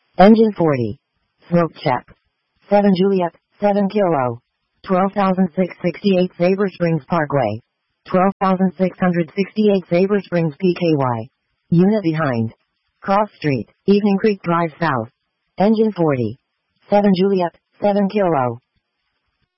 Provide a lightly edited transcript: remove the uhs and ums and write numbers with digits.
Engine 40. Smoke check. 7 Juliet, 7 Kilo. 12,668 Sabre Springs Parkway. 12,668 Sabre Springs PKY. Unit behind. Cross Street, Evening Creek Drive South. Engine 40. 7 Juliet, 7 Kilo.